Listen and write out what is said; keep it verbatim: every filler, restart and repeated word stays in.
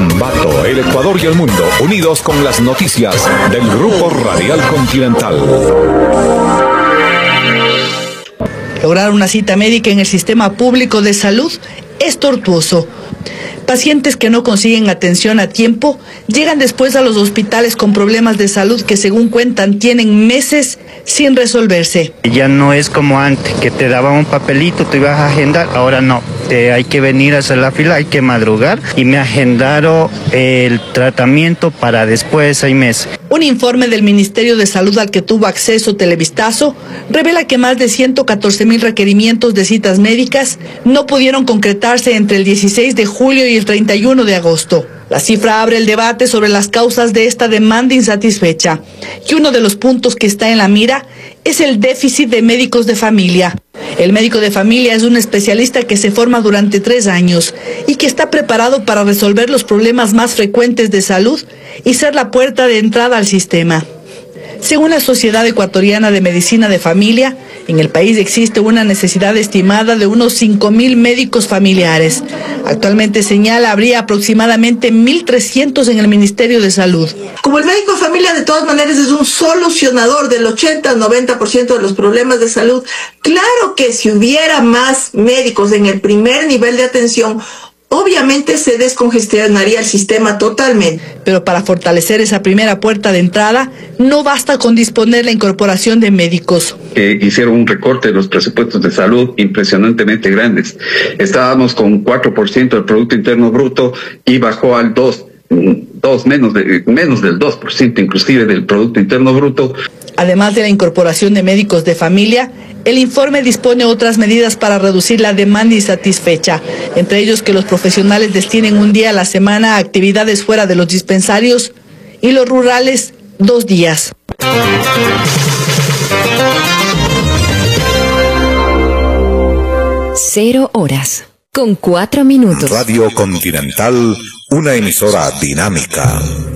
Ambato, el Ecuador y el mundo, unidos con las noticias del Grupo Radial Continental. Lograr una cita médica en el sistema público de salud es tortuoso. Pacientes que no consiguen atención a tiempo llegan después a los hospitales con problemas de salud que, según cuentan, tienen meses sin resolverse. Ya no es como antes, que te daban un papelito, te ibas a agendar, ahora no. Eh, hay que venir a hacer la fila, hay que madrugar y me agendaron el tratamiento para después de seis meses. Un informe del Ministerio de Salud al que tuvo acceso Televistazo revela que más de ciento catorce mil requerimientos de citas médicas no pudieron concretarse entre el dieciséis de julio y el treinta y uno de agosto. La cifra abre el debate sobre las causas de esta demanda insatisfecha, y uno de los puntos que está en la mira es el déficit de médicos de familia. El médico de familia es un especialista que se forma durante tres años y que está preparado para resolver los problemas más frecuentes de salud y ser la puerta de entrada al sistema. Según la Sociedad Ecuatoriana de Medicina de Familia, en el país existe una necesidad estimada de unos cinco mil médicos familiares. Actualmente, señala, habría aproximadamente mil trescientos en el Ministerio de Salud. Como el médico de familia de todas maneras es un solucionador del ochenta al noventa por ciento de los problemas de salud, claro que si hubiera más médicos en el primer nivel de atención, obviamente se descongestionaría el sistema totalmente. Pero para fortalecer esa primera puerta de entrada, no basta con disponer la incorporación de médicos. Eh, hicieron un recorte de los presupuestos de salud impresionantemente grandes. Estábamos con cuatro por ciento del Producto Interno Bruto y bajó al dos por ciento. Dos, menos, de, menos del dos por ciento inclusive del Producto Interno Bruto. Además de la incorporación de médicos de familia, el informe dispone otras medidas para reducir la demanda insatisfecha, entre ellos que los profesionales destinen un día a la semana a actividades fuera de los dispensarios y los rurales dos días. Cero horas, con cuatro minutos. Radio Continental, una emisora dinámica.